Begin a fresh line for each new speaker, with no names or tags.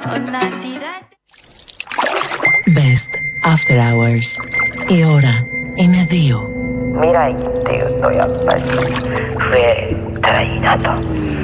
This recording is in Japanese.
Best After Hours. Η ώρα είναι 2.
未来っていうとやっぱり増えたらいいなと